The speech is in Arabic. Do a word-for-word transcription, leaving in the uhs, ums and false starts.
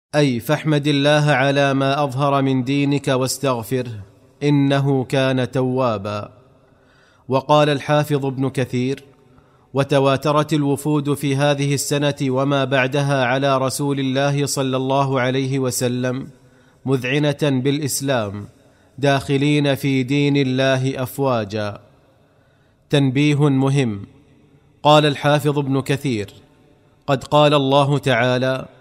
أي فاحمد الله على ما أظهر من دينك واستغفره إنه كان توابا. وقال الحافظ ابن كثير: وتواترت الوفود في هذه السنة وما بعدها على رسول الله صلى الله عليه وسلم مذعنة بالإسلام، داخلين في دين الله أفواجا. تنبيه مهم: قال الحافظ ابن كثير: قد قال الله تعالى: